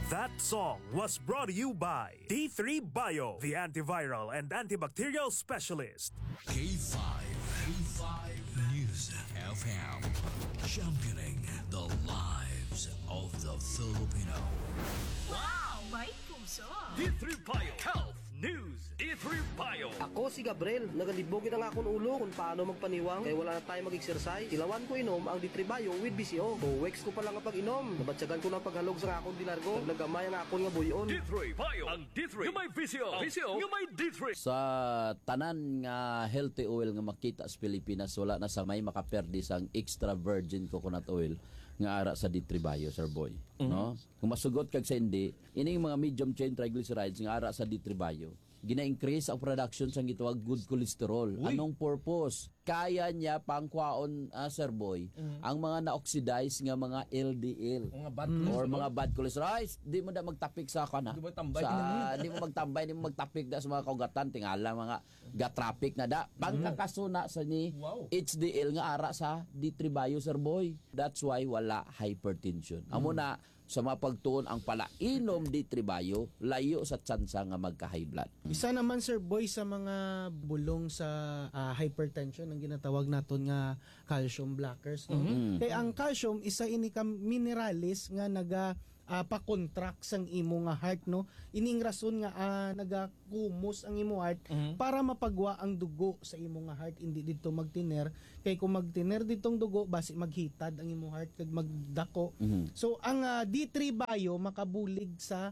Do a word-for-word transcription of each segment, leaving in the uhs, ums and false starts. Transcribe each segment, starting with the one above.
That song was brought to you by D three Bio, the antiviral and antibacterial specialist. K five. K five News F M. Championing the lives of the Filipino. Wow! May puso! D three Bio Health News. D three Bio. Ako si Gabriel, nagalibog na nga akong ulo kung paano magpaniwang kaya wala na tayo mag-exercise. Ilawan ko inom ang D three Bio with B C O. So, weeks ko pa lang kapag inom. Nabatsagan ko na paghalog sa akong dilargo. Naglagamay ang akong nga buyon. D three Bio. Ang D three. Yung may B C O. B C O. Yung may D three. Sa tanan nga healthy oil nga makita sa Pilipinas, wala na sa may makaperdi sang extra virgin coconut oil nga ara sa D three Bio, Sir Boy. Mm-hmm. No? Kung masugot kag sa hindi, ining mga medium chain triglycerides nga ara sa D three Bio, gina-increase ang production sa gitawag good cholesterol. Uy. Anong purpose? Kaya niya pangkwaon, uh, Sir Boy, mm-hmm. ang mga na-oxidize nga mga L D L mga bad mm-hmm. or cholesterol. mga bad cholesterol. Ay, di mo na magtapik sa kana. Di mo tambay. Sa, di mo magtambay, di mo magtapik da sa mga kaugatan, tingala mga ga-traffic na da. Pagkakasuna sa ni wow. H D L nga ara sa D three Bio, Sir Boy. That's why wala hypertension. Amo na sa mapagtuon ang palainom D three Bio, layo sa tsansa nga magka-high blood. Isa naman, Sir Boy, sa mga bulong sa uh, hypertension ang ginatawag naton nga calcium blockers, no? Mm-hmm. Kaya ang calcium isa ini ka mineralis nga naga uh, pa-contract sang imo nga heart, no? Ining rason nga uh, nagakumos ang imo heart mm-hmm. para mapagwa ang dugo sa imo nga heart, hindi dito magtiner. Kay kung magtiner ditong dugo basi maghitad ang imo heart kag magdako. Mm-hmm. So ang uh, D three Bio makabulig sa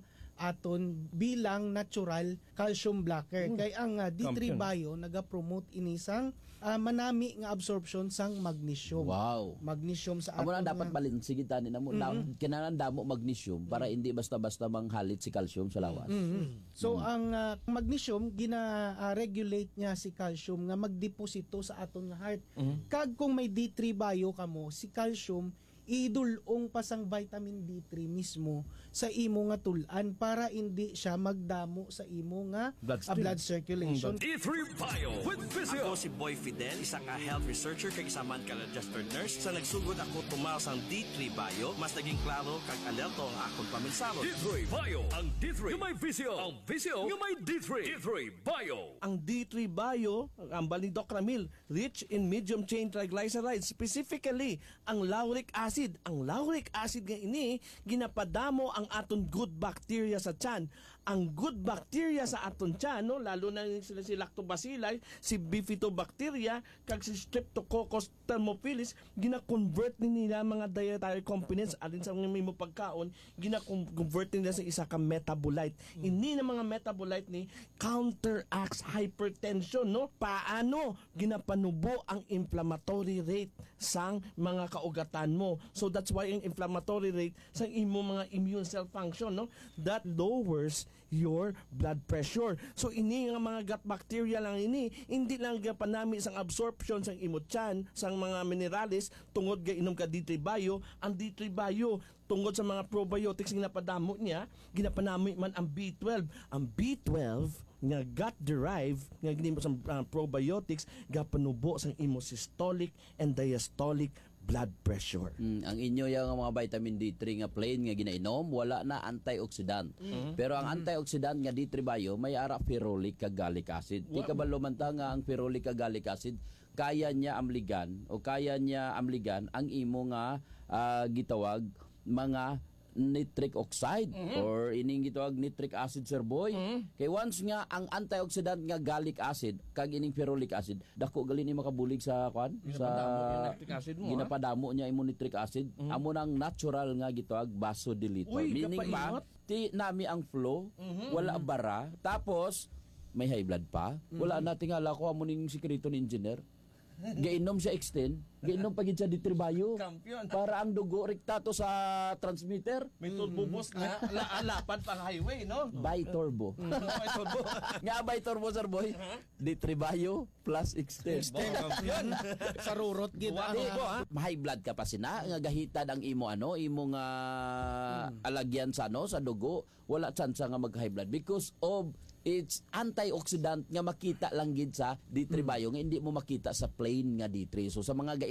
aton bilang natural calcium blocker. Mm. Kay ang uh, D three Bio naga-promote inisang uh, manami nga absorption sang magnesium. Wow. Magnesium sa aton. Amo na dapat balanse kita ni namo. Mm-hmm. Kinahanglan damo magnesium para mm-hmm. hindi basta-basta manghalit si calcium sa lawas. Mm-hmm. So mm-hmm. ang uh, magnesium gina-regulate uh, niya si calcium nga magdeposito sa aton nga heart. Mm-hmm. Kag kung may D three Bio kamo, si calcium idulong pasang vitamin D three mismo sa imo nga tulan para hindi siya magdamo sa imo nga blood, uh, blood circulation. D three Bio with Physio. Ako si Boy Fidel, isa ka health researcher kag isa man ka registered nurse. Sa nagsugod ako tumaw sang D three Bio, mas naging klaro kag alerto ang akong paminsalo. D three Bio. Ang D three yung may Physio. Ang Physio yung may D three. D three Bio. Ang D three Bio, ang bal ni Doc Ramil, rich in medium chain triglycerides, specifically ang lauric acid. Ang lauric acid nga ini ginapadamo ang aton good bacteria sa tiyan. Ang good bacteria sa aton tiyan, no, lalo na sila si Lactobacilli, si Bifidobacteria, kag si Streptococcus thermophilus, gina-convert ni nila mga dietary components alin sa mga may pagkaon, gina-convert nila sa isa ka metabolite. Mm. Ini na mga metabolite ni counteracts hypertension, no? Paano ginapanubo ang inflammatory rate sang mga kaugatan mo? So that's why ang inflammatory rate sa imo mga immune cell function, no, that lowers your blood pressure. So ini nga mga gut bacteria lang ini, hindi lang gapanami sang absorption sang imo tiyan sang mga minerales tungod ga inom ka D three Bio. Ang D three Bio tungod sa mga probiotics nga napadamo niya, ginapanami man ang B twelve. Ang B twelve nga gut-derived nga ginimo sa uh, probiotics gapanubo sang imo systolic and diastolic blood pressure. Mm, ang inyo yung mga vitamin D three nga plain nga ginainom, wala na antioxidant. Mm-hmm. Pero ang mm-hmm. antioxidant nga D three Bio may ara ferulic kag gallic acid. Wow. Di ka ba lumanta nga ang ferulic kag gallic acid kaya niya amligan o kaya niya amligan ang imo nga uh, gitawag mga nitric oxide mm-hmm. or ining gitawag nitric acid, Sir Boy. Mm-hmm. Kay once nga ang antioxidant nga gallic acid kag ining ferulic acid dako gali ni makabulig sa kwan sa nitric acid mo, ginapadamo ha? Niya imo nitric acid mm-hmm. amo nang natural nga gitawag vasodilator. Uy, meaning pa ti nami ang flow mm-hmm. wala bara tapos may high blood pa mm-hmm. wala na tingala ko amo ning sikreto ni engineer. Gainom siya extend, gainom pagid sa D three Bio. Kampiyon. Para ang dugo rektato sa transmitter. May turbo boost na alapan pang highway, no? By turbo. By turbo. Nga by turbo, Sir Boy. D three Bio plus extend. Kampiyon. Sa rurot gid ano. High blood ka pa sina nga gahitad ang imo ano, imo nga hmm. alagyan sa ano sa dugo, wala chance nga mag high blood because of it's antioxidant nga makita lang gid sa D three Bio nga hindi mo makita sa plain nga D three. So sa mga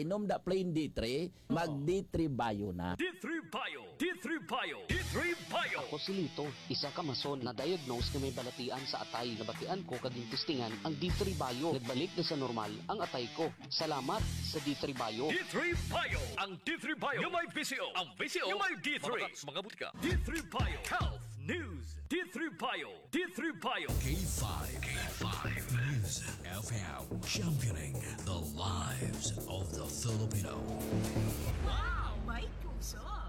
inom da plain D three, mag D three Bio na. D three Bio, D three Bio, D three Bio. Ako si Lito, isa ka mason na diagnose na may balatian sa atay. Nabatian ko kaging testingan ang D three Bio. Nagbalik na sa normal ang atay ko. Salamat sa D three Bio. D three Bio, ang D three Bio, yung may V C O, ang V C O, yung may D three. Mga butika. D three Bio, Health, News, D three Bio, D three Bio. K five, K five News F M, championing the lives of the Filipino. Wow, may puso.